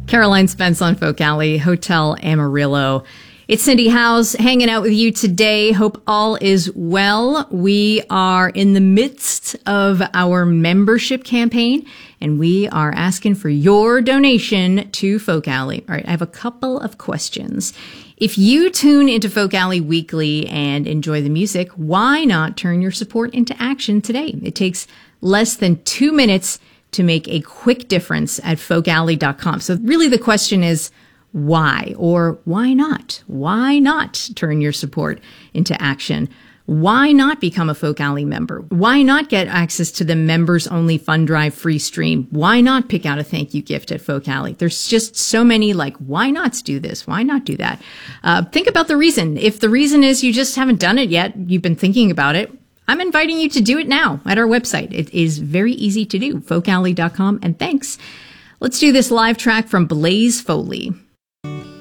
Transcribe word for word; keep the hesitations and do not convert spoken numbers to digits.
Caroline Spence on Folk Alley, Hotel Amarillo. It's Cindy Howes hanging out with you today. Hope all is well. We are in the midst of our membership campaign, and we are asking for your donation to Folk Alley. All right, I have a couple of questions. If you tune into Folk Alley weekly and enjoy the music, why not turn your support into action today? It takes less than two minutes to make a quick difference at folk alley dot com. So really the question is, why? Or why not? Why not turn your support into action? Why not become a Folk Alley member? Why not get access to the members-only Fund Drive free stream? Why not pick out a thank you gift at Folk Alley? There's just so many like, why not do this? Why not do that? Uh, think about the reason. If the reason is you just haven't done it yet, you've been thinking about it, I'm inviting you to do it now at our website. It is very easy to do, folk alley dot com. And thanks. Let's do this live track from Blaze Foley.